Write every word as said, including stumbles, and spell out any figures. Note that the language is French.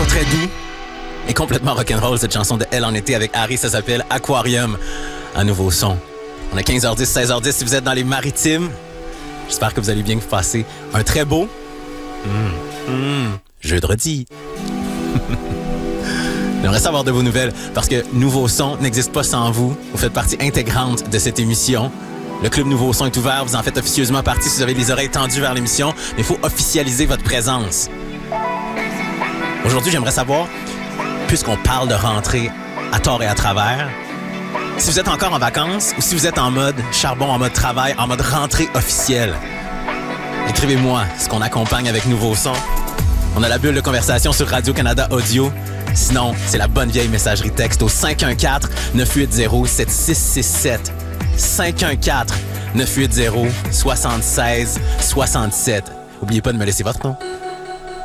fois très doux et complètement rock'n'roll, cette chanson de Elle en été avec Harry, ça s'appelle Aquarium, un nouveau son. On a quinze heures dix, seize heures dix si vous êtes dans les maritimes. J'espère que vous allez bien vous passer un très beau mmh, mmh, jeudi. J'aimerais savoir de vos nouvelles parce que Nouveau Son n'existe pas sans vous. Vous faites partie intégrante de cette émission. Le club Nouveau Son est ouvert. Vous en faites officieusement partie si vous avez les oreilles tendues vers l'émission. Mais il faut officialiser votre présence. Aujourd'hui, j'aimerais savoir, puisqu'on parle de rentrée à tort et à travers, si vous êtes encore en vacances ou si vous êtes en mode charbon, en mode travail, en mode rentrée officielle. Écrivez-moi ce qu'on accompagne avec Nouveau Son. On a la bulle de conversation sur Radio-Canada Audio. Sinon, c'est la bonne vieille messagerie texte au cinq un quatre, neuf huit zéro, sept six six sept. cinq un quatre, neuf huit zéro, sept six six sept. N'oubliez pas de me laisser votre nom.